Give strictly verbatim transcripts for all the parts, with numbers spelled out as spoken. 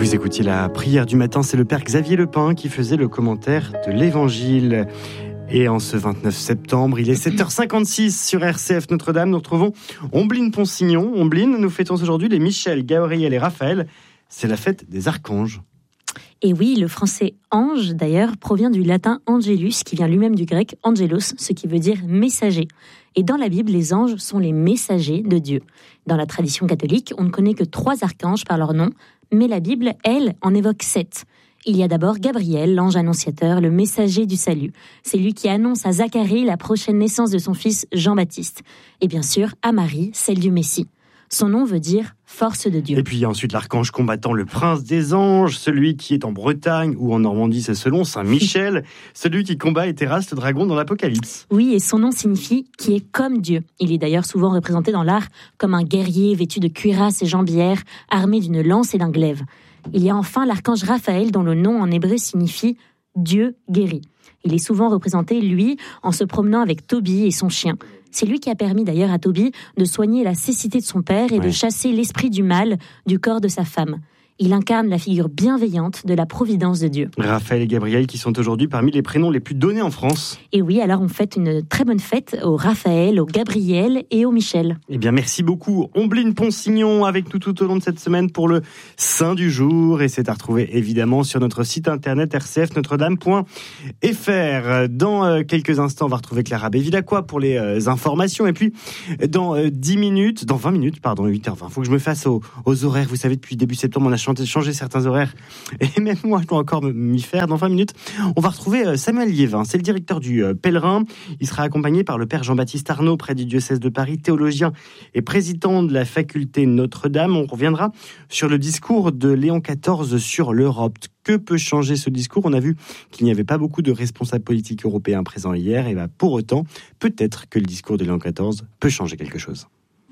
Vous écoutiez la prière du matin, c'est le père Xavier Lepin qui faisait le commentaire de l'Évangile. Et en ce vingt-neuf septembre, il est sept heures cinquante-six sur R C F Notre-Dame. Nous retrouvons Ombline Ponsignon. Ombline, nous fêtons aujourd'hui les Michel, Gabriel et Raphaël. C'est la fête des archanges. Et oui, le français ange, d'ailleurs, provient du latin angelus, qui vient lui-même du grec angelos, ce qui veut dire messager. Et dans la Bible, les anges sont les messagers de Dieu. Dans la tradition catholique, on ne connaît que trois archanges par leur nom, mais la Bible, elle, en évoque sept. Il y a d'abord Gabriel, l'ange annonciateur, le messager du salut. C'est lui qui annonce à Zacharie la prochaine naissance de son fils Jean-Baptiste. Et bien sûr, à Marie, celle du Messie. Son nom veut dire « force de Dieu ». Et puis il y a ensuite l'archange combattant, le prince des anges, celui qui est en Bretagne ou en Normandie, c'est selon Saint Michel, celui qui combat et terrasse le dragon dans l'Apocalypse. Oui, et son nom signifie « qui est comme Dieu ». Il est d'ailleurs souvent représenté dans l'art comme un guerrier vêtu de cuirasse et jambières, armé d'une lance et d'un glaive. Il y a enfin l'archange Raphaël, dont le nom en hébreu signifie « Dieu guérit ». Il est souvent représenté, lui, en se promenant avec Tobie et son chien. C'est lui qui a permis d'ailleurs à Tobie de soigner la cécité de son père et ouais. de chasser l'esprit du mal du corps de sa femme. Il incarne la figure bienveillante de la providence de Dieu. Raphaël et Gabriel qui sont aujourd'hui parmi les prénoms les plus donnés en France. Et oui, alors on fête une très bonne fête au Raphaël, au Gabriel et au Michel. Eh bien, merci beaucoup. Ombline Ponsignon avec nous tout au long de cette semaine pour le Saint du jour. Et c'est à retrouver évidemment sur notre site internet r c f notre dame point f r. Dans quelques instants, on va retrouver Clara Bévilacqua pour les informations. Et puis, dans dix minutes, dans vingt minutes, pardon, huit heures vingt, il faut que je me fasse aux, aux horaires. Vous savez, depuis début septembre, on a changé changer certains horaires et même moi je dois encore m'y faire. Dans vingt minutes, on va retrouver Samuel Liévin, c'est le directeur du Pèlerin. Il sera accompagné par le père Jean-Baptiste Arnaud, près du diocèse de Paris, théologien et président de la faculté Notre-Dame. On reviendra sur le discours de Léon quatorze sur l'Europe. Que peut changer ce discours ? On a vu qu'il n'y avait pas beaucoup de responsables politiques européens présents hier, et bien pour autant, peut-être que le discours de Léon quatorze peut changer quelque chose.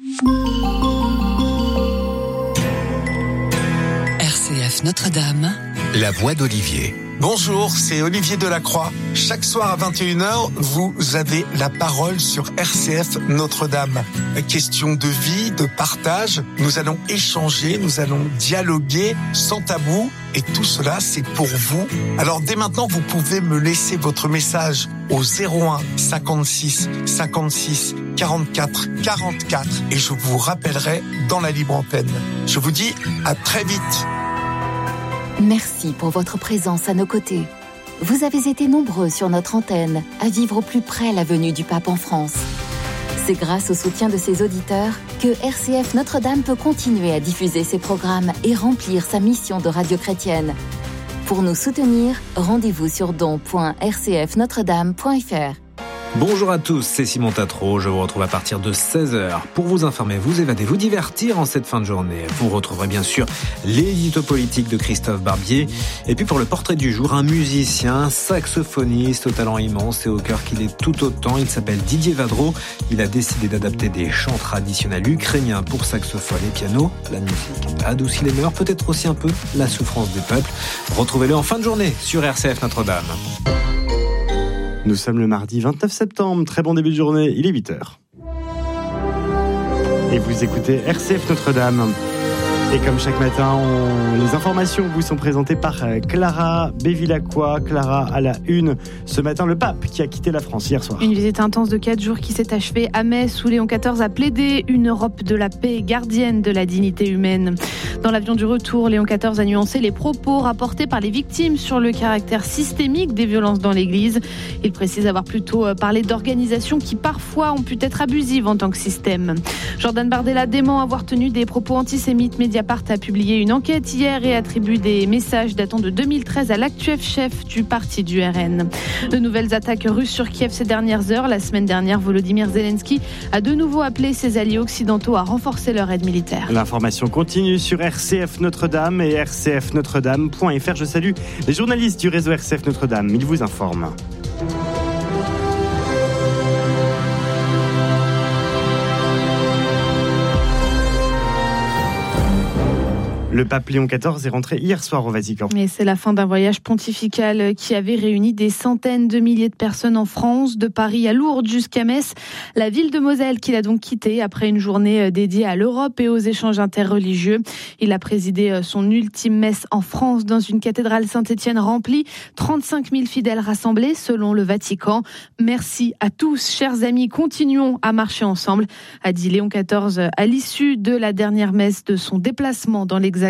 R C F Notre-Dame, la voix d'Olivier. Bonjour, c'est Olivier Delacroix. Chaque soir à vingt et une heures, vous avez la parole sur R C F Notre-Dame. Question de vie, de partage. Nous allons échanger, nous allons dialoguer sans tabou. Et tout cela, c'est pour vous. Alors dès maintenant, vous pouvez me laisser votre message au zéro un cinquante-six cinquante-six quarante-quatre quarante-quatre et je vous rappellerai dans la libre antenne. Je vous dis à très vite. Merci pour votre présence à nos côtés. Vous avez été nombreux sur notre antenne à vivre au plus près la venue du pape en France. C'est grâce au soutien de ses auditeurs que R C F Notre-Dame peut continuer à diffuser ses programmes et remplir sa mission de radio chrétienne. Pour nous soutenir, rendez-vous sur don point r c f notre dame point f r. Bonjour à tous, c'est Simon Tatro, je vous retrouve à partir de seize heures pour vous informer, vous évader, vous divertir en cette fin de journée. Vous retrouverez bien sûr l'édito politique de Christophe Barbier. Et puis pour le portrait du jour, un musicien, un saxophoniste au talent immense et au cœur qu'il est tout autant. Il s'appelle Didier Vadreau. Il a décidé d'adapter des chants traditionnels ukrainiens pour saxophone et piano. La musique adoucit les mœurs, peut-être aussi un peu la souffrance des peuples. Retrouvez-le en fin de journée sur R C F Notre-Dame. Nous sommes le mardi vingt-neuf septembre, très bon début de journée, il est huit heures. Et vous écoutez R C F Notre-Dame. Et comme chaque matin, on... les informations vous sont présentées par Clara Bévilacqua. Clara à la une. Ce matin, le pape qui a quitté la France hier soir. Une visite intense de quatre jours qui s'est achevée à Metz, où Léon quatorze a plaidé une Europe de la paix, gardienne de la dignité humaine. Dans l'avion du retour, Léon quatorze a nuancé les propos rapportés par les victimes sur le caractère systémique des violences dans l'Église. Il précise avoir plutôt parlé d'organisations qui parfois ont pu être abusives en tant que système. Jordan Bardella dément avoir tenu des propos antisémites. Mediapart a publié une enquête hier et attribue des messages datant de deux mille treize à l'actuel chef du parti du R N. De nouvelles attaques russes sur Kiev ces dernières heures. La semaine dernière, Volodymyr Zelensky a de nouveau appelé ses alliés occidentaux à renforcer leur aide militaire. L'information continue sur R C F Notre-Dame et r c f notre dame point f r. Je salue les journalistes du réseau R C F Notre-Dame. Ils vous informent. Le pape Léon quatorze est rentré hier soir au Vatican. Et c'est la fin d'un voyage pontifical qui avait réuni des centaines de milliers de personnes en France, de Paris à Lourdes jusqu'à Metz. La ville de Moselle qu'il a donc quitté après une journée dédiée à l'Europe et aux échanges interreligieux. Il a présidé son ultime messe en France dans une cathédrale Saint-Étienne remplie. trente-cinq mille fidèles rassemblés selon le Vatican. Merci à tous, chers amis, continuons à marcher ensemble, a dit Léon quatorze à l'issue de la dernière messe de son déplacement dans l'Hexagone.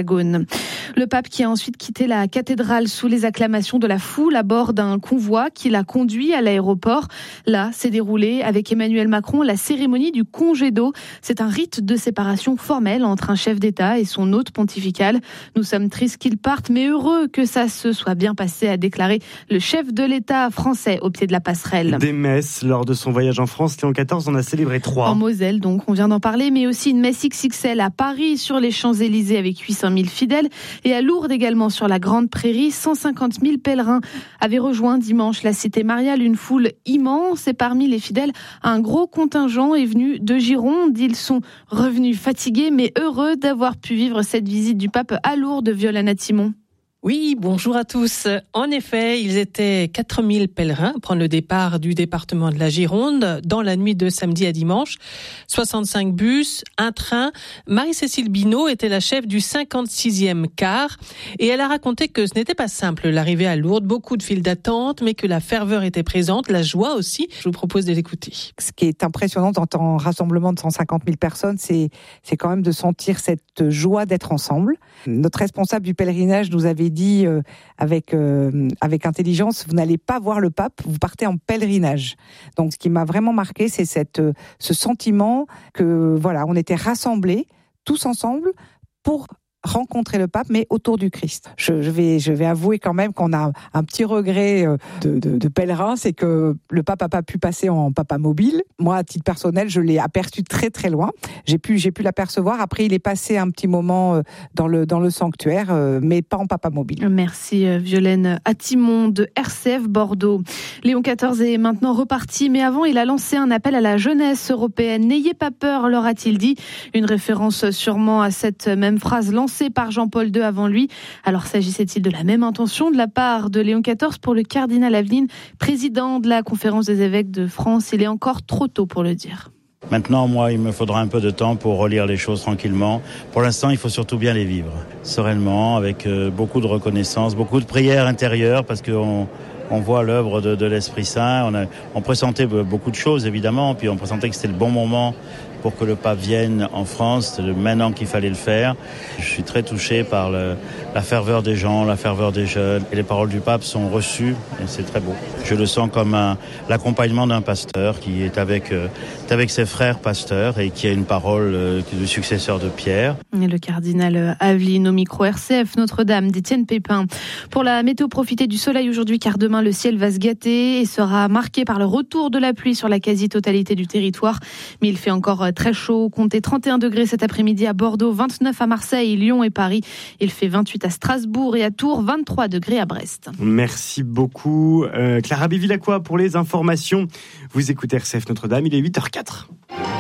Le pape qui a ensuite quitté la cathédrale sous les acclamations de la foule à bord d'un convoi qui l'a conduit à l'aéroport. Là, s'est déroulée avec Emmanuel Macron la cérémonie du congédo. C'est un rite de séparation formelle entre un chef d'État et son hôte pontifical. Nous sommes tristes qu'ils partent, mais heureux que ça se soit bien passé, a déclaré le chef de l'État français au pied de la passerelle. Des messes lors de son voyage en France, Léon quatorze en a célébré trois. En Moselle, donc, on vient d'en parler, mais aussi une messe X X L à Paris sur les Champs-Élysées avec huit cent mille fidèles et à Lourdes également sur la Grande Prairie. cent cinquante mille pèlerins avaient rejoint dimanche la cité mariale, une foule immense, et parmi les fidèles, un gros contingent est venu de Gironde. Ils sont revenus fatigués mais heureux d'avoir pu vivre cette visite du pape à Lourdes. Violana Timon. Oui, bonjour à tous. En effet, ils étaient quatre mille pèlerins à prendre le départ du département de la Gironde dans la nuit de samedi à dimanche. soixante-cinq bus, un train. Marie-Cécile Binot était la chef du cinquante-sixième car et elle a raconté que ce n'était pas simple l'arrivée à Lourdes, beaucoup de files d'attente, mais que la ferveur était présente, la joie aussi. Je vous propose de l'écouter. Ce qui est impressionnant dans un rassemblement de cent cinquante mille personnes, c'est, c'est quand même de sentir cette joie d'être ensemble. Notre responsable du pèlerinage nous avait dit euh, avec euh, avec intelligence, vous n'allez pas voir le pape, vous partez en pèlerinage. Donc ce qui m'a vraiment marqué, c'est cette euh, ce sentiment que voilà, on était rassemblés tous ensemble pour rencontrer le pape, mais autour du Christ. Je, je vais, je vais avouer quand même qu'on a un petit regret de, de, de pèlerin, c'est que le pape n'a pas pu passer en papa mobile. Moi, à titre personnel, je l'ai aperçu très très loin. J'ai pu, j'ai pu l'apercevoir. Après, il est passé un petit moment dans le dans le sanctuaire, mais pas en papa mobile. Merci Violaine Atimon de R C F Bordeaux. Léon quatorze est maintenant reparti, mais avant, il a lancé un appel à la jeunesse européenne. N'ayez pas peur, leur a-t-il dit. Une référence sûrement à cette même phrase lancée par Jean-Paul deux avant lui. Alors s'agissait-il de la même intention de la part de Léon quatorze pour le cardinal Aveline, président de la Conférence des évêques de France? Il est encore trop tôt pour le dire. Maintenant, moi, il me faudra un peu de temps pour relire les choses tranquillement. Pour l'instant, il faut surtout bien les vivre, sereinement, avec beaucoup de reconnaissance, beaucoup de prières intérieures, parce qu'on on voit l'œuvre de, de l'Esprit Saint. On, a, on pressentait beaucoup de choses, évidemment, puis on pressentait que c'était le bon moment pour que le pape vienne en France. C'est maintenant qu'il fallait le faire. Je suis très touché par le, la ferveur des gens, la ferveur des jeunes. Et les paroles du pape sont reçues et c'est très beau. Je le sens comme un, l'accompagnement d'un pasteur qui est avec, euh, avec ses frères pasteurs et qui a une parole euh, du successeur de Pierre. Et le cardinal Aveline au micro R C F Notre-Dame d'Étienne Pépin. Pour la météo, profitez du soleil aujourd'hui car demain le ciel va se gâter et sera marqué par le retour de la pluie sur la quasi-totalité du territoire. Mais il fait encore très chaud, comptez trente et un degrés cet après-midi à Bordeaux, vingt-neuf à Marseille, Lyon et Paris. Il fait vingt-huit à Strasbourg et à Tours, vingt-trois degrés à Brest. Merci beaucoup euh, Clara Bévilacqua pour les informations. Vous écoutez R C F Notre-Dame, il est huit heures quatre.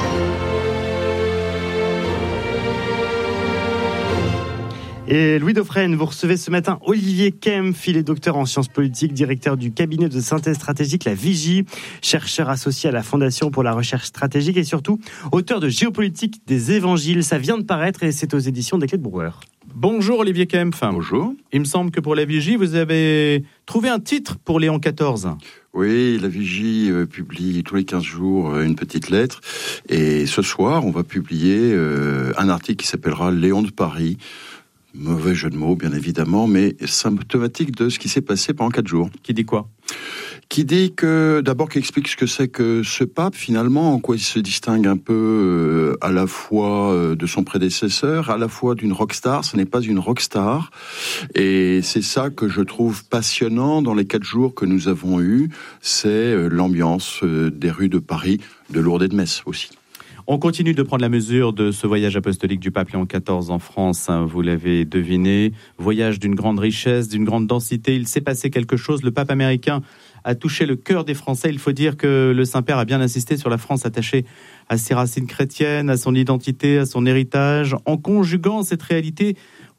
Et Louis Dauphren, vous recevez ce matin Olivier Kempf, il est docteur en sciences politiques, directeur du cabinet de synthèse stratégique La Vigie, chercheur associé à la Fondation pour la recherche stratégique et surtout auteur de Géopolitique des évangiles. Ça vient de paraître et c'est aux éditions des Clés de Brouwer. Bonjour Olivier Kempf. Bonjour. Il me semble que pour La Vigie, vous avez trouvé un titre pour Léon quatorze. Oui, La Vigie euh, publie tous les quinze jours euh, une petite lettre. Et ce soir, on va publier euh, un article qui s'appellera Léon de Paris. Mauvais jeu de mots, bien évidemment, mais symptomatique de ce qui s'est passé pendant quatre jours. Qui dit quoi ? Qui dit que, d'abord, qui explique ce que c'est que ce pape, finalement, en quoi il se distingue un peu euh, à la fois euh, de son prédécesseur, à la fois d'une rockstar. Ce n'est pas une rockstar. Et c'est ça que je trouve passionnant dans les quatre jours que nous avons eus. C'est euh, l'ambiance euh, des rues de Paris, de Lourdes et de Metz aussi. On continue de prendre la mesure de ce voyage apostolique du pape Léon quatorze en France, hein, vous l'avez deviné. Voyage d'une grande richesse, d'une grande densité. Il s'est passé quelque chose. Le pape américain a touché le cœur des Français. Il faut dire que le Saint-Père a bien insisté sur la France attachée à ses racines chrétiennes, à son identité, à son héritage, en conjuguant cette réalité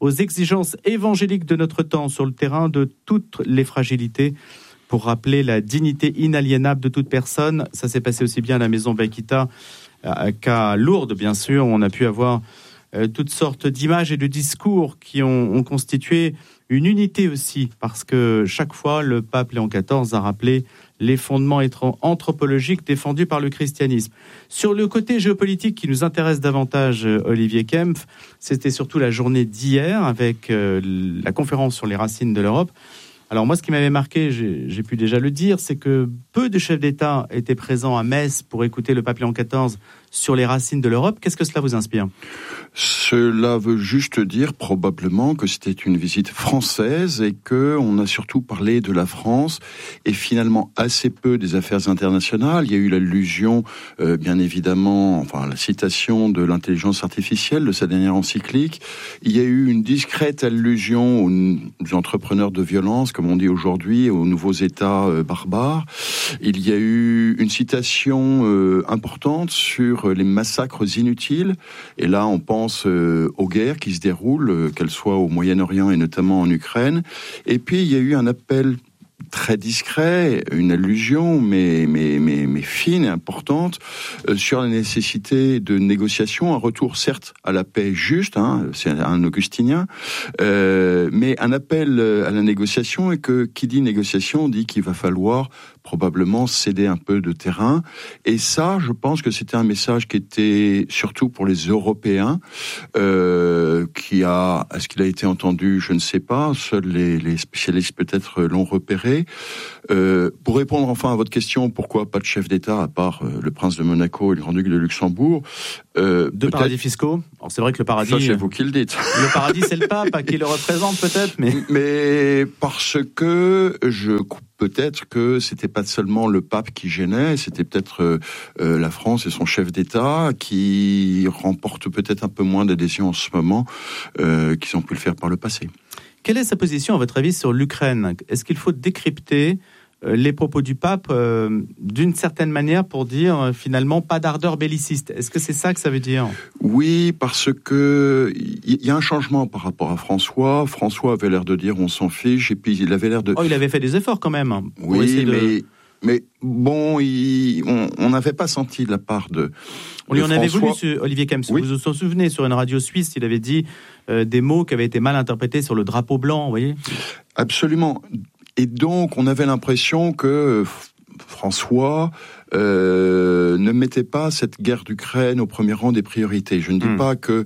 aux exigences évangéliques de notre temps sur le terrain de toutes les fragilités pour rappeler la dignité inaliénable de toute personne. Ça s'est passé aussi bien à la maison Bakita qu'à Lourdes, bien sûr. On a pu avoir euh, toutes sortes d'images et de discours qui ont, ont constitué une unité aussi, parce que chaque fois, le pape Léon quatorze a rappelé les fondements anthropologiques défendus par le christianisme. Sur le côté géopolitique qui nous intéresse davantage, Olivier Kempf, c'était surtout la journée d'hier avec euh, la conférence sur les racines de l'Europe. Alors moi, ce qui m'avait marqué, j'ai, j'ai pu déjà le dire, c'est que peu de chefs d'État étaient présents à Metz pour écouter le pape Léon quatorze sur les racines de l'Europe. Qu'est-ce que cela vous inspire ? Cela veut juste dire probablement que c'était une visite française et que on a surtout parlé de la France et finalement assez peu des affaires internationales. Il y a eu l'allusion, euh, bien évidemment, enfin la citation de l'intelligence artificielle de sa dernière encyclique. Il y a eu une discrète allusion aux entrepreneurs de violence, comme on dit aujourd'hui, aux nouveaux États euh, barbares. Il y a eu une citation euh, importante sur les massacres inutiles. Et là, on pense euh, aux guerres qui se déroulent, euh, qu'elles soient au Moyen-Orient et notamment en Ukraine. Et puis, il y a eu un appel très discret, une allusion, mais, mais, mais, mais fine et importante, euh, sur la nécessité de négociations, un retour certes à la paix juste, hein, c'est un augustinien, euh, mais un appel à la négociation, et que qui dit négociation dit qu'il va falloir probablement céder un peu de terrain. Et ça, je pense que c'était un message qui était surtout pour les Européens, euh, qui a, est-ce qu'il a été entendu, je ne sais pas, seuls les, les spécialistes peut-être l'ont repéré. Euh, pour répondre enfin à votre question, pourquoi pas de chef d'État à part euh, le prince de Monaco et le grand-duc de Luxembourg, euh, Deux paradis fiscaux. Alors c'est vrai que le paradis... Ça, c'est vous qui le dites. Le paradis, c'est le pape qui le représente peut-être, mais... Mais parce que je... Peut-être que c'était pas seulement le pape qui gênait, c'était peut-être euh, euh, la France et son chef d'État qui remportent peut-être un peu moins d'adhésion en ce moment euh, qu'ils ont pu le faire par le passé. Quelle est sa position, à votre avis, sur l'Ukraine ? Est-ce qu'il faut décrypter euh, les propos du pape euh, d'une certaine manière pour dire euh, finalement pas d'ardeur belliciste ? Est-ce que c'est ça que ça veut dire ? Oui, parce que il y a un changement par rapport à François. François avait l'air de dire on s'en fiche, et puis il avait l'air de... Oh, il avait fait des efforts quand même. Oui, de... mais... Mais bon, il, on n'avait pas senti de la part de. On lui de en avait François. voulu, sur Olivier Kempf. Oui. Vous vous souvenez, sur une radio suisse, il avait dit euh, des mots qui avaient été mal interprétés sur le drapeau blanc, vous voyez ? Absolument. Et donc, on avait l'impression que François euh, ne mettait pas cette guerre d'Ukraine au premier rang des priorités. Je ne dis mmh. pas que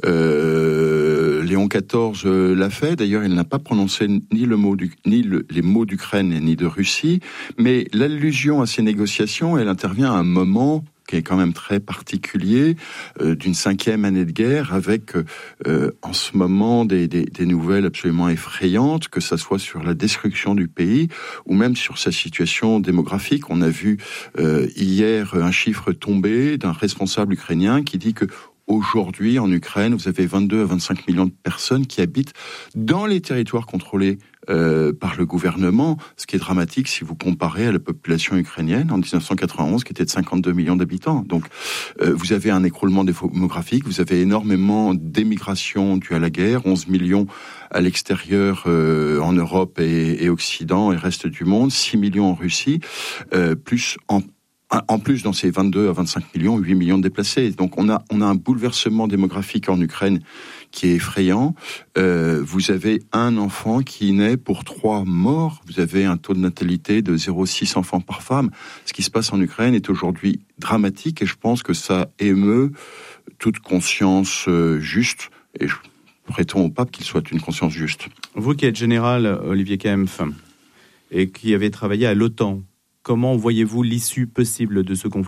euh, Léon quatorze l'a fait. D'ailleurs, il n'a pas prononcé ni le mot du, ni le, les mots d'Ukraine ni de Russie. Mais l'allusion à ces négociations, elle intervient à un moment qui est quand même très particulier, euh, d'une cinquième année de guerre, avec euh, en ce moment des, des, des nouvelles absolument effrayantes, que ça soit sur la destruction du pays, ou même sur sa situation démographique. On a vu euh, hier un chiffre tomber d'un responsable ukrainien qui dit que aujourd'hui, en Ukraine, vous avez vingt-deux à vingt-cinq millions de personnes qui habitent dans les territoires contrôlés Euh, par le gouvernement, ce qui est dramatique si vous comparez à la population ukrainienne en dix-neuf cent quatre-vingt-onze qui était de cinquante-deux millions d'habitants. Donc euh, vous avez un écroulement démographique, vous avez énormément d'émigration due à la guerre, onze millions à l'extérieur euh, en Europe et, et Occident et reste du monde, six millions en Russie, euh, plus en En plus, dans ces vingt-deux à vingt-cinq millions, huit millions de déplacés. Donc, on a, on a un bouleversement démographique en Ukraine qui est effrayant. Euh, vous avez un enfant qui naît pour trois morts. Vous avez un taux de natalité de zéro virgule six enfants par femme. Ce qui se passe en Ukraine est aujourd'hui dramatique et je pense que ça émeut toute conscience euh, juste. Et prêtons au pape qu'il soit une conscience juste. Vous qui êtes général, Olivier Kempf, et qui avez travaillé à l'OTAN, comment voyez-vous l'issue possible de ce conflit ?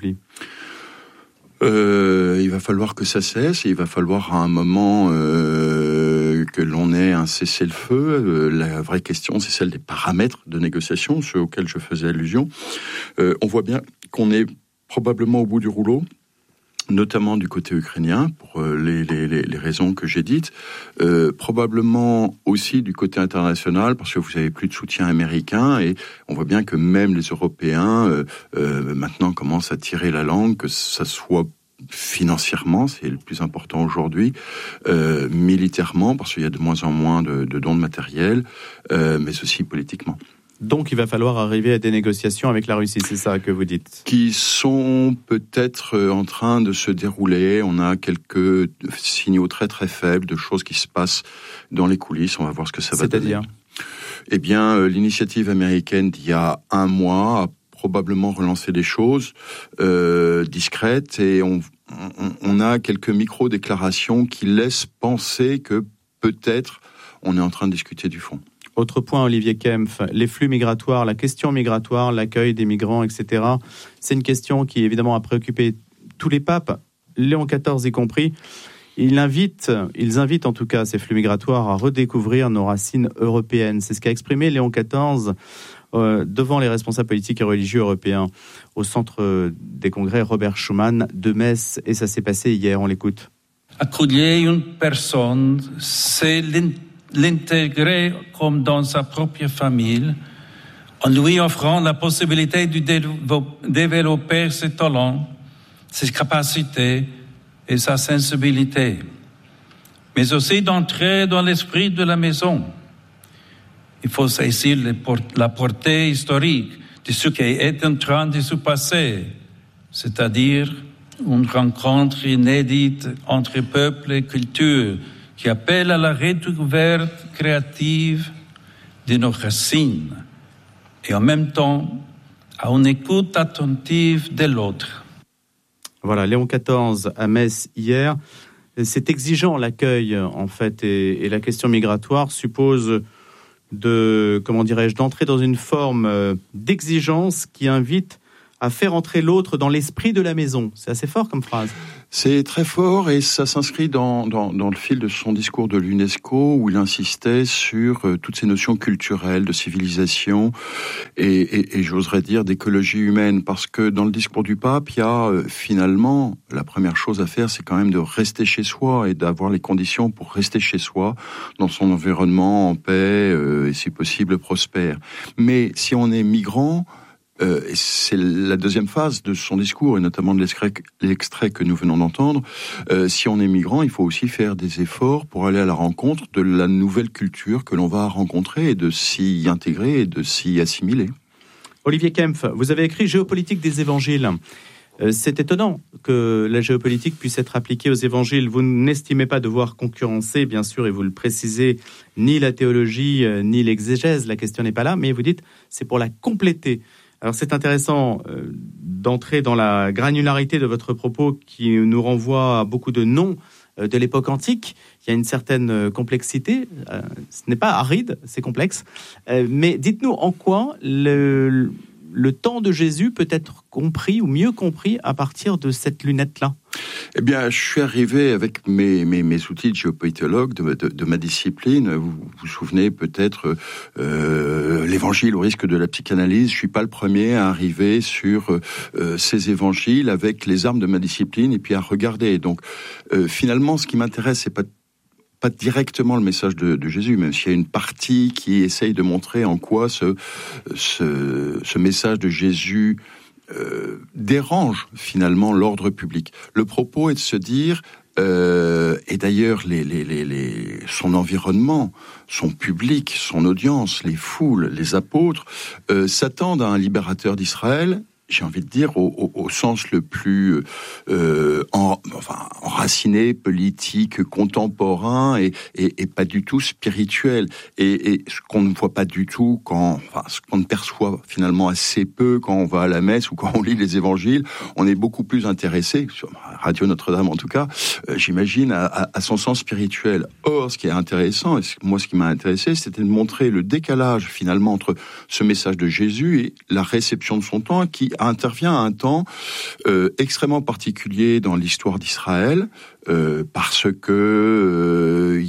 euh, Il va falloir que ça cesse, et il va falloir à un moment euh, que l'on ait un cessez-le-feu. Euh, la vraie question, c'est celle des paramètres de négociation, ceux auxquels je faisais allusion. Euh, on voit bien qu'on est probablement au bout du rouleau, notamment du côté ukrainien, pour les, les, les raisons que j'ai dites, euh, probablement aussi du côté international, parce que vous n'avez plus de soutien américain, et on voit bien que même les Européens, euh, euh, maintenant, commencent à tirer la langue, que ça soit financièrement, c'est le plus important aujourd'hui, euh, militairement, parce qu'il y a de moins en moins de, de dons de matériel, euh, mais aussi politiquement. Donc il va falloir arriver à des négociations avec la Russie, c'est ça que vous dites ? Qui sont peut-être en train de se dérouler. On a quelques signaux très très faibles de choses qui se passent dans les coulisses. On va voir ce que ça va donner. C'est-à-dire ? Eh bien, euh, l'initiative américaine d'il y a un mois a probablement relancé des choses euh, discrètes et on, on, on a quelques micro-déclarations qui laissent penser que peut-être on est en train de discuter du fond. Autre point, Olivier Kempf, les flux migratoires, la question migratoire, l'accueil des migrants, et cetera. C'est une question qui, évidemment, a préoccupé tous les papes, Léon quatorze y compris. Il invite, ils invitent en tout cas ces flux migratoires à redécouvrir nos racines européennes. C'est ce qu'a exprimé Léon quatorze euh, devant les responsables politiques et religieux européens au centre des congrès Robert Schuman de Metz. Et ça s'est passé hier, on l'écoute. Accueillir une personne, c'est l'intégrer comme dans sa propre famille, en lui offrant la possibilité de développer ses talents, ses capacités et sa sensibilité, mais aussi d'entrer dans l'esprit de la maison. Il faut saisir la portée historique de ce qui est en train de se passer, c'est-à-dire une rencontre inédite entre peuples et cultures qui appelle à la redécouverte créative de nos racines et en même temps à une écoute attentive de l'autre. Voilà, Léon quatorze à Metz hier. C'est exigeant l'accueil en fait et, et la question migratoire suppose de, comment dirais-je, d'entrer dans une forme d'exigence qui invite à faire entrer l'autre dans l'esprit de la maison. C'est assez fort comme phrase. C'est très fort et ça s'inscrit dans, dans, dans le fil de son discours de l'UNESCO où il insistait sur euh, toutes ces notions culturelles, de civilisation et, et, et j'oserais dire d'écologie humaine parce que dans le discours du pape, il y a euh, finalement, la première chose à faire, c'est quand même de rester chez soi et d'avoir les conditions pour rester chez soi dans son environnement en paix euh, et si possible prospère. Mais si on est migrant, Euh, et c'est la deuxième phase de son discours, et notamment de l'extrait, l'extrait que nous venons d'entendre. Euh, si on est migrant, il faut aussi faire des efforts pour aller à la rencontre de la nouvelle culture que l'on va rencontrer et de s'y intégrer et de s'y assimiler. Olivier Kempf, vous avez écrit Géopolitique des évangiles. Euh, c'est étonnant que la géopolitique puisse être appliquée aux évangiles. Vous n'estimez pas devoir concurrencer, bien sûr, et vous le précisez, ni la théologie, euh, ni l'exégèse. La question n'est pas là, mais vous dites c'est pour la compléter. Alors c'est intéressant euh, d'entrer dans la granularité de votre propos qui nous renvoie à beaucoup de noms euh, de l'époque antique. Il y a une certaine euh, complexité. Euh, ce n'est pas aride, c'est complexe. Euh, mais dites-nous en quoi le, le temps de Jésus peut être compris ou mieux compris à partir de cette lunette-là. Eh bien, je suis arrivé avec mes, mes, mes outils de géopolitologue de, de, de ma discipline. Vous vous, vous souvenez peut-être euh, l'évangile au risque de la psychanalyse. Je suis pas le premier à arriver sur euh, ces évangiles avec les armes de ma discipline et puis à regarder. Donc, euh, finalement, ce qui m'intéresse, c'est pas pas directement le message de, de Jésus, même s'il y a une partie qui essaye de montrer en quoi ce, ce, ce message de Jésus Euh, dérange finalement l'ordre public. Le propos est de se dire, euh, et d'ailleurs les, les, les, les, son environnement, son public, son audience, les foules, les apôtres, euh, s'attendent à un libérateur d'Israël, j'ai envie de dire, au, au, au sens le plus euh, en, enfin, enraciné, politique, contemporain et, et, et pas du tout spirituel. Et, et ce qu'on ne voit pas du tout, quand, enfin, ce qu'on ne perçoit finalement assez peu quand on va à la messe ou quand on lit les évangiles, on est beaucoup plus intéressé, sur Radio Notre-Dame en tout cas, euh, j'imagine, à, à, à son sens spirituel. Or, ce qui est intéressant, et moi ce qui m'a intéressé, c'était de montrer le décalage finalement entre ce message de Jésus et la réception de son temps qui intervient à un temps euh, extrêmement particulier dans l'histoire d'Israël, euh, parce que euh, il y a eu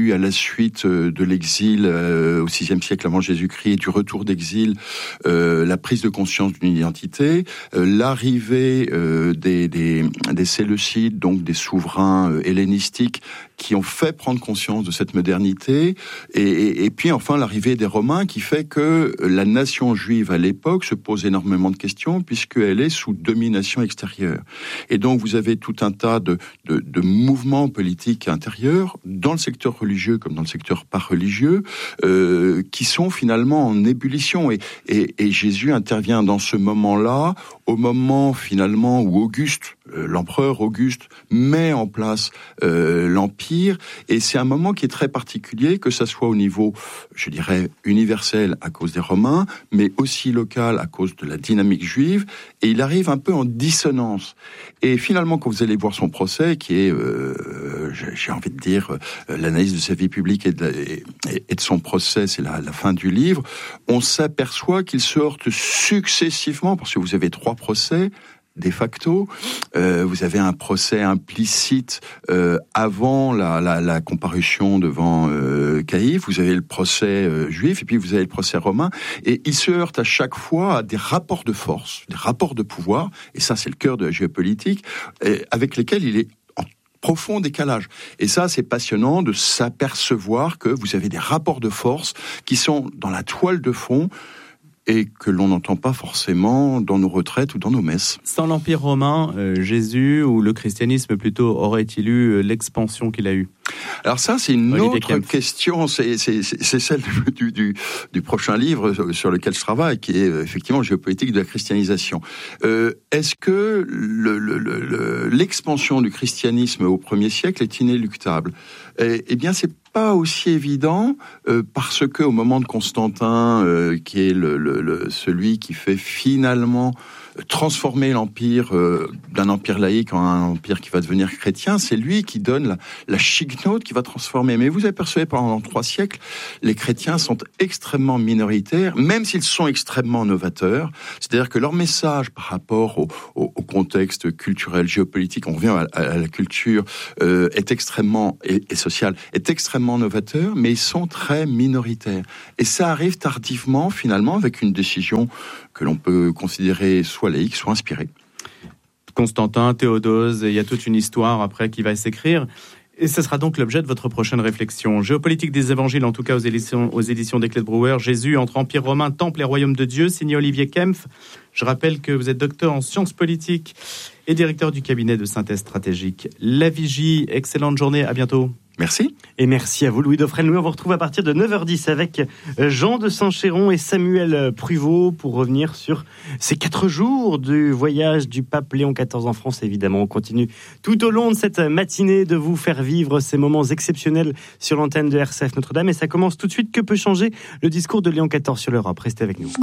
eu à la suite de l'exil euh, au sixième siècle avant Jésus-Christ et du retour d'exil, euh, la prise de conscience d'une identité, euh, l'arrivée euh, des, des, des Séleucides, donc des souverains euh, hellénistiques qui ont fait prendre conscience de cette modernité, et, et, et puis enfin l'arrivée des Romains qui fait que la nation juive à l'époque se pose énormément de questions puisqu'elle est sous domination extérieure. Et donc vous avez tout un tas de, de, de mouvements politiques intérieurs, dans le secteur religieux comme dans le secteur pas religieux, euh, qui sont finalement en ébullition. Et, et, et Jésus intervient dans ce moment-là, au moment finalement où Auguste, euh, l'empereur Auguste, met en place euh, l'Empire. Et c'est un moment qui est très particulier, que ça soit au niveau, je dirais, universel à cause des Romains, mais aussi local à cause de la dynamique juive. Et il arrive un peu en dissonance. Et finalement, quand vous allez voir son procès, qui est, euh, j'ai envie de dire, euh, l'analyse de sa vie publique et de, la, et, et de son procès, c'est la, la fin du livre, on s'aperçoit qu'il se heurte successivement, parce que vous avez trois procès, de facto, euh, vous avez un procès implicite euh, avant la, la, la comparution devant euh, Caïphe, vous avez le procès euh, juif, et puis vous avez le procès romain, et il se heurte à chaque fois à des rapports de force, des rapports de pouvoir, et ça c'est le cœur de la géopolitique, et avec lesquels il est en profond décalage. Et ça, c'est passionnant de s'apercevoir que vous avez des rapports de force qui sont dans la toile de fond, et que l'on n'entend pas forcément dans nos retraites ou dans nos messes. Sans l'Empire romain, euh, Jésus, ou le christianisme plutôt, aurait-il eu euh, l'expansion qu'il a eue ? Alors ça, c'est une Olivier autre Kempf. question, c'est, c'est, c'est celle du, du, du prochain livre sur lequel je travaille, qui est effectivement géopolitique de la christianisation. Euh, est-ce que le, le, le, l'expansion du christianisme au premier siècle est inéluctable ? Eh, eh bien, c'est pas aussi évident euh, parce que au moment de Constantin, euh, qui est le, le, le, celui qui fait finalement transformer l'empire euh, d'un empire laïque en un empire qui va devenir chrétien, c'est lui qui donne la, la chic-note qui va transformer. Mais vous apercevez, pendant trois siècles, les chrétiens sont extrêmement minoritaires, même s'ils sont extrêmement novateurs. C'est-à-dire que leur message par rapport au, au, au contexte culturel, géopolitique, on revient à, à la culture, euh, est extrêmement, et, et social, est extrêmement novateur, mais ils sont très minoritaires. Et ça arrive tardivement, finalement, avec une décision que l'on peut considérer soit laïque, soit inspirée. Constantin, Théodose, il y a toute une histoire après qui va s'écrire. Et ce sera donc l'objet de votre prochaine réflexion. Géopolitique des évangiles, en tout cas aux éditions, aux éditions des Clés de Brouwer. Jésus entre Empire romain, Temple et Royaume de Dieu, signé Olivier Kempf. Je rappelle que vous êtes docteur en sciences politiques et directeur du cabinet de synthèse stratégique La Vigie. Excellente journée, à bientôt. Merci. Et merci à vous, Louis Dauphren. Nous, on vous retrouve à partir de neuf heures dix avec Jean de Saint-Chéron et Samuel Pruvot pour revenir sur ces quatre jours du voyage du pape Léon quatorze en France. Évidemment, on continue tout au long de cette matinée de vous faire vivre ces moments exceptionnels sur l'antenne de R C F Notre-Dame. Et ça commence tout de suite. Que peut changer le discours de Léon quatorze sur l'Europe ? Restez avec nous.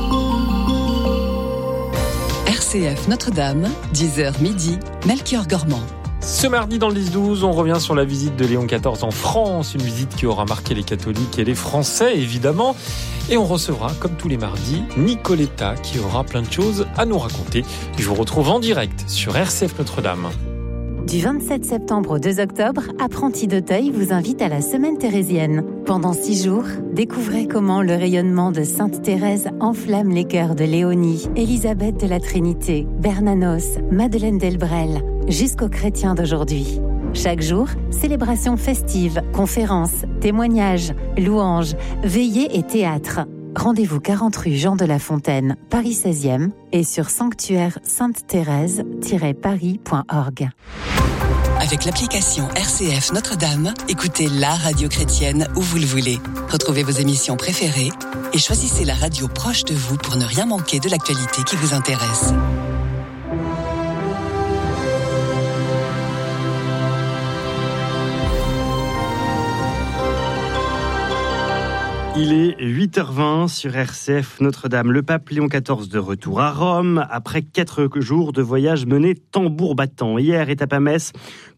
R C F Notre-Dame, dix heures midi, Melchior Gormand. Ce mardi dans le dix douze, on revient sur la visite de Léon quatorze en France, une visite qui aura marqué les catholiques et les Français évidemment. Et on recevra, comme tous les mardis, Nicoletta qui aura plein de choses à nous raconter. Je vous retrouve en direct sur R C F Notre-Dame. Du vingt-sept septembre au deux octobre, Apprentis d'Auteuil vous invite à la Semaine thérésienne. Pendant six jours, découvrez comment le rayonnement de Sainte Thérèse enflamme les cœurs de Léonie, Élisabeth de la Trinité, Bernanos, Madeleine Delbrel, jusqu'aux chrétiens d'aujourd'hui. Chaque jour, célébration festive, conférences, témoignages, louanges, veillées et théâtre. Rendez-vous quarante rue Jean de La Fontaine, Paris seizième et sur sanctuaire sainte thérèse tiret paris point org. Avec l'application R C F Notre-Dame, écoutez la radio chrétienne où vous le voulez. Retrouvez vos émissions préférées et choisissez la radio proche de vous pour ne rien manquer de l'actualité qui vous intéresse. Il est huit heures vingt sur R C F Notre-Dame. Le pape Léon quatorze de retour à Rome après quatre jours de voyage mené tambour battant. Hier, étape à Metz,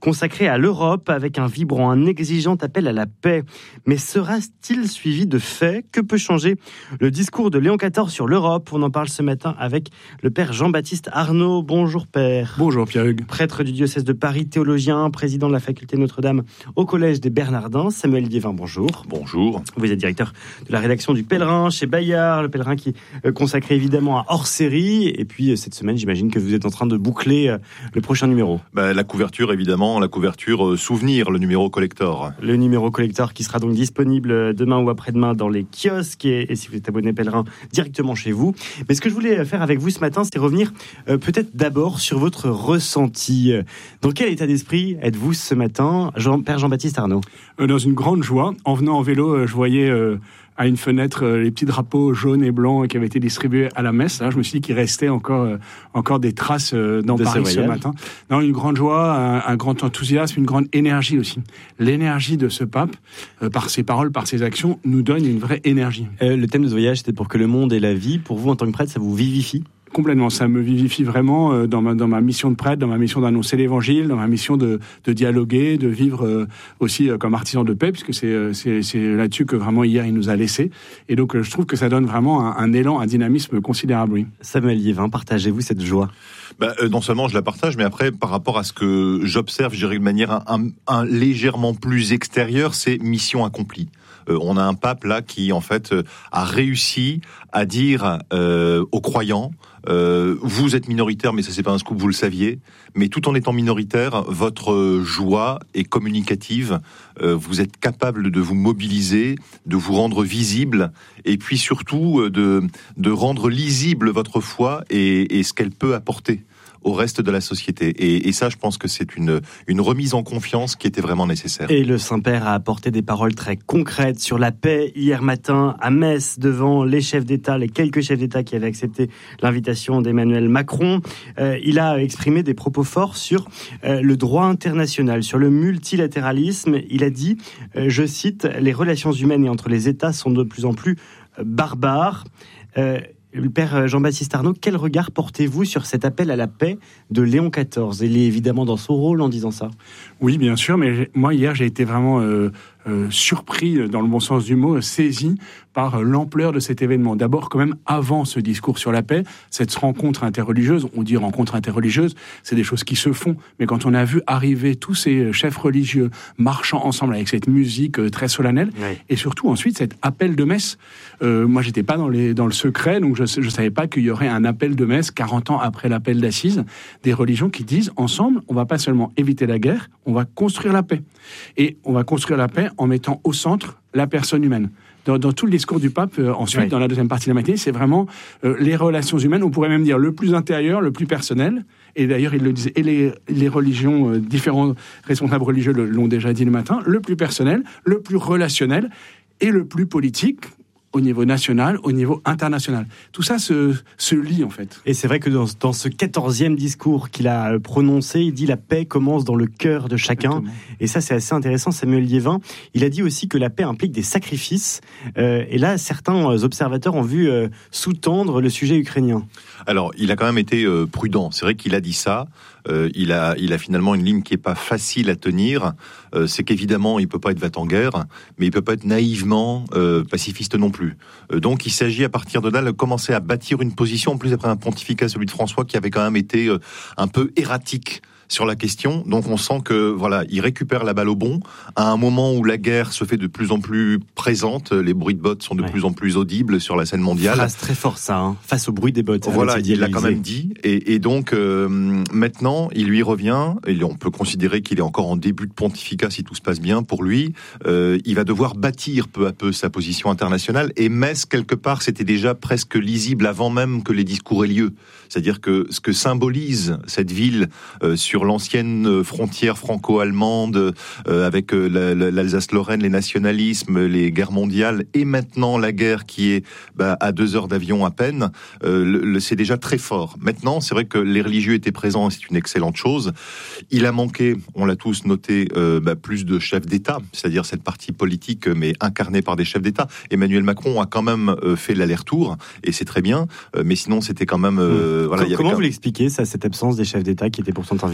consacré à l'Europe avec un vibrant, un exigeant appel à la paix. Mais sera-t-il suivi de faits? Que peut changer le discours de Léon quatorze sur l'Europe? On en parle ce matin avec le père Jean-Baptiste Arnaud. Bonjour père. Bonjour Pierre-Hugues. Prêtre du diocèse de Paris, théologien, président de la faculté Notre-Dame au collège des Bernardins. Samuel Liévin, bonjour. Bonjour. Vous êtes directeur de la rédaction du Pèlerin chez Bayard, le Pèlerin qui est consacré évidemment à hors-série. Et puis cette semaine, j'imagine que vous êtes en train de boucler le prochain numéro. Bah, la couverture évidemment, la couverture euh, souvenir, le numéro collector. Le numéro collector qui sera donc disponible demain ou après-demain dans les kiosques et, et si vous êtes abonné Pèlerin, directement chez vous. Mais ce que je voulais faire avec vous ce matin, c'est revenir euh, peut-être d'abord sur votre ressenti. Dans quel état d'esprit êtes-vous ce matin, Jean, Père Jean-Baptiste Arnaud? euh, Dans une grande joie. En venant en vélo, euh, je voyais euh, à une fenêtre euh, les petits drapeaux jaunes et blancs qui avaient été distribués à la messe. Là, je me suis dit qu'il restait encore, euh, encore des traces euh, dans de Paris ce, ce matin. Non, une grande joie, un, un grand enthousiasme, une grande énergie aussi. L'énergie de ce pape, euh, par ses paroles, par ses actions, nous donne une vraie énergie. Euh, le thème de ce voyage, c'était pour que le monde et la vie, pour vous en tant que prêtre, ça vous vivifie? Complètement, ça me vivifie vraiment euh, dans ma dans ma mission de prêtre, dans ma mission d'annoncer l'Évangile, dans ma mission de de dialoguer, de vivre euh, aussi euh, comme artisan de paix, puisque c'est euh, c'est c'est là-dessus que vraiment hier il nous a laissé. Et donc euh, je trouve que ça donne vraiment un, un élan, un dynamisme considérable. Oui. Samuel Liévin, partagez-vous cette joie? Bah, euh, non seulement je la partage, mais après par rapport à ce que j'observe, je dirais de manière un, un, un légèrement plus extérieure, c'est mission accomplie. Euh, on a un pape là qui en fait euh, a réussi à dire euh, aux croyants euh, vous êtes minoritaire, mais ça c'est pas un scoop, vous le saviez, mais tout en étant minoritaire, votre joie est communicative, euh, vous êtes capable de vous mobiliser, de vous rendre visible, et puis surtout de, de rendre lisible votre foi et, et ce qu'elle peut apporter au reste de la société. Et, et ça, je pense que c'est une, une remise en confiance qui était vraiment nécessaire. Et le Saint-Père a apporté des paroles très concrètes sur la paix hier matin à Metz, devant les chefs d'État, les quelques chefs d'État qui avaient accepté l'invitation d'Emmanuel Macron. Euh, il a exprimé des propos forts sur euh, le droit international, sur le multilatéralisme. Il a dit, euh, je cite, « Les relations humaines et entre les États sont de plus en plus euh, barbares euh, ». Le Père Jean-Baptiste Arnaud, quel regard portez-vous sur cet appel à la paix de Léon quatorze? Il est évidemment dans son rôle en disant ça. Oui, bien sûr, mais moi hier j'ai été vraiment euh, euh, surpris, dans le bon sens du mot, saisi par l'ampleur de cet événement. D'abord, quand même, avant ce discours sur la paix, cette rencontre interreligieuse, on dit rencontre interreligieuse, c'est des choses qui se font, mais quand on a vu arriver tous ces chefs religieux marchant ensemble avec cette musique euh, très solennelle, oui. Et surtout ensuite cet appel de messe, euh, moi j'étais pas dans, les, dans le secret, donc je je savais pas qu'il y aurait un appel de messe quarante ans après l'appel d'Assise, des religions qui disent ensemble, on va pas seulement éviter la guerre, on va construire la paix. Et on va construire la paix en mettant au centre la personne humaine. Dans, dans tout le discours du pape, euh, ensuite, oui. Dans la deuxième partie de la matinée, c'est vraiment euh, les relations humaines, on pourrait même dire le plus intérieur, le plus personnel. Et d'ailleurs, il le disait, et les, les religions, euh, différents responsables religieux l'ont déjà dit le matin, le plus personnel, le plus relationnel et le plus politique, au niveau national, au niveau international. Tout ça se, se lie, en fait. Et c'est vrai que dans, dans ce quatorzième discours qu'il a prononcé, il dit « La paix commence dans le cœur de chacun ». Exactement. Et ça, c'est assez intéressant. Samuel Liévin, il a dit aussi que la paix implique des sacrifices. Euh, et là, certains observateurs ont vu euh, sous-tendre le sujet ukrainien. Alors, il a quand même été euh, prudent. C'est vrai qu'il a dit ça. Euh, il a, il a finalement une ligne qui est pas facile à tenir. Euh, c'est qu'évidemment, il peut pas être va-t-en-guerre, mais il peut pas être naïvement euh, pacifiste non plus. Euh, donc, il s'agit à partir de là de commencer à bâtir une position, en plus après un pontificat, celui de François, qui avait quand même été euh, un peu erratique sur la question. Donc on sent que voilà, il récupère la balle au bon à un moment où la guerre se fait de plus en plus présente, les bruits de bottes sont de ouais. plus en plus audibles sur la scène mondiale. Phrase très fort ça, hein, face au bruit des bottes. Voilà, il l'a quand même dit. Et, et donc euh, maintenant, il lui revient. Et on peut considérer qu'il est encore en début de pontificat si tout se passe bien pour lui. Euh, il va devoir bâtir peu à peu sa position internationale. Et Metz quelque part, c'était déjà presque lisible avant même que les discours aient lieu. C'est-à-dire que ce que symbolise cette ville euh, sur l'ancienne frontière franco-allemande, euh, avec euh, la, la, l'Alsace-Lorraine, les nationalismes, les guerres mondiales, et maintenant la guerre qui est bah, à deux heures d'avion à peine, euh, le, le, c'est déjà très fort. Maintenant, c'est vrai que les religieux étaient présents, c'est une excellente chose. Il a manqué, on l'a tous noté, euh, bah, plus de chefs d'État, c'est-à-dire cette partie politique, mais incarnée par des chefs d'État. Emmanuel Macron a quand même euh, fait l'aller-retour, et c'est très bien, euh, mais sinon c'était quand même... Euh, mmh. voilà, Comment, comment quand... vous l'expliquez, ça, cette absence des chefs d'État qui étaient pourtant invités ?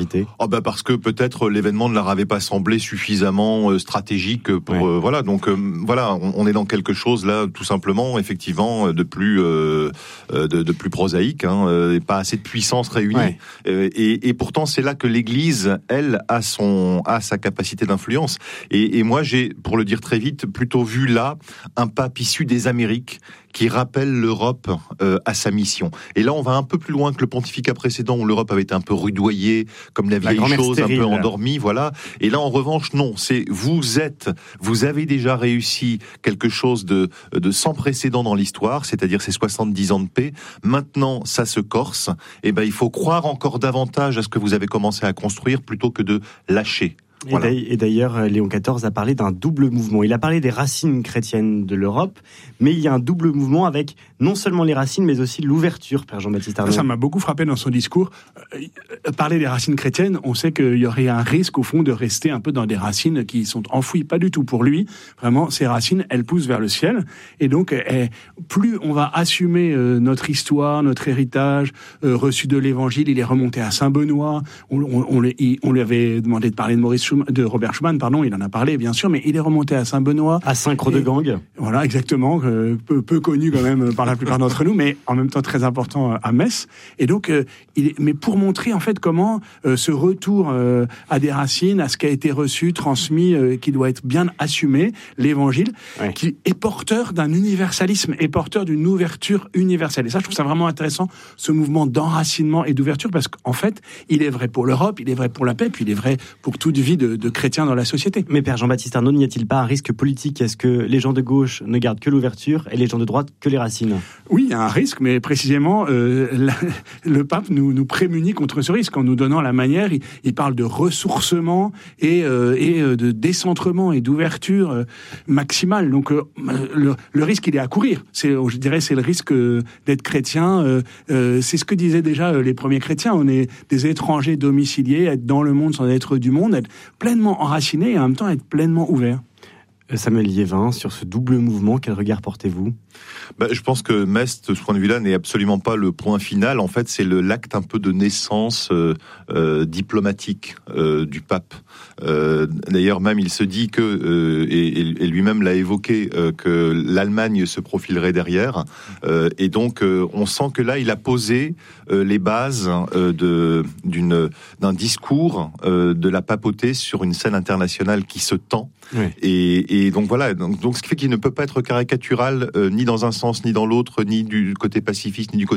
cité? Oh bah parce que peut-être l'événement ne leur avait pas semblé suffisamment stratégique pour ouais. euh, voilà. Donc euh, voilà, on, on est dans quelque chose là, tout simplement, effectivement, de plus euh, de, de plus prosaïque, hein, et pas assez de puissance réunie. Ouais. Euh, et, et pourtant, c'est là que l'Église, elle, a son a sa capacité d'influence. Et, et moi, j'ai, pour le dire très vite, plutôt vu là un pape issu des Amériques qui rappelle l'Europe euh, à sa mission. Et là, on va un peu plus loin que le pontificat précédent où l'Europe avait été un peu rudoyée, comme la vieille la chose, stérile. Un peu endormie, voilà. Et là, en revanche, non. C'est vous êtes, vous avez déjà réussi quelque chose de de sans précédent dans l'histoire, c'est-à-dire ces soixante-dix ans de paix. Maintenant, ça se corse. Et ben, il faut croire encore davantage à ce que vous avez commencé à construire plutôt que de lâcher. Voilà. Et d'ailleurs, Léon quatorze a parlé d'un double mouvement. Il a parlé des racines chrétiennes de l'Europe, mais il y a un double mouvement avec non seulement les racines, mais aussi l'ouverture, Père Jean-Baptiste Arnaud. Ça m'a beaucoup frappé dans son discours. Euh, parler des racines chrétiennes, on sait qu'il y aurait un risque, au fond, de rester un peu dans des racines qui sont enfouies. Pas du tout pour lui. Vraiment, ces racines, elles poussent vers le ciel. Et donc, eh, plus on va assumer euh, notre histoire, notre héritage, euh, reçu de l'Évangile, il est remonté à Saint-Benoît. On, on, on, on lui avait demandé de parler de Maurice de Robert Schumann, pardon, il en a parlé bien sûr, mais il est remonté à Saint-Benoît. À Saint-Croix-de-Gang. Voilà, exactement, euh, peu, peu connu quand même par la plupart d'entre nous, mais en même temps très important à Metz. Et donc, euh, il est, mais pour montrer en fait comment euh, ce retour euh, à des racines, à ce qui a été reçu, transmis, euh, qui doit être bien assumé, l'Évangile, ouais. qui est porteur d'un universalisme, est porteur d'une ouverture universelle. Et ça, je trouve ça vraiment intéressant, ce mouvement d'enracinement et d'ouverture, parce qu'en fait, il est vrai pour l'Europe, il est vrai pour la paix, puis il est vrai pour toute vie de, de chrétiens dans la société. Mais Père Jean-Baptiste Arnaud, n'y a-t-il pas un risque politique? Est-ce que les gens de gauche ne gardent que l'ouverture et les gens de droite que les racines? Oui, il y a un risque, mais précisément, euh, la, le pape nous, nous prémunit contre ce risque en nous donnant la manière. Il, il parle de ressourcement et, euh, et de décentrement et d'ouverture euh, maximale. Donc euh, le, le risque, il est à courir. C'est, je dirais, c'est le risque euh, d'être chrétien. Euh, euh, c'est ce que disaient déjà euh, les premiers chrétiens. On est des étrangers domiciliés, être dans le monde sans être du monde, être pleinement enraciné et en même temps être pleinement ouvert. Samuel Liévin, sur ce double mouvement, quel regard portez-vous? Bah, je pense que Metz, de ce point de vue-là, n'est absolument pas le point final. En fait, c'est le, l'acte un peu de naissance euh, euh, diplomatique euh, du pape. Euh, d'ailleurs, même, il se dit que, euh, et, et lui-même l'a évoqué, euh, que l'Allemagne se profilerait derrière. Euh, et donc, euh, on sent que là, il a posé euh, les bases euh, de, d'une, d'un discours euh, de la papauté sur une scène internationale qui se tend. Oui. Et, et donc voilà, donc, donc ce qui fait qu'il ne peut pas être caricatural euh, ni dans un sens ni dans l'autre, ni du côté pacifiste ni du côté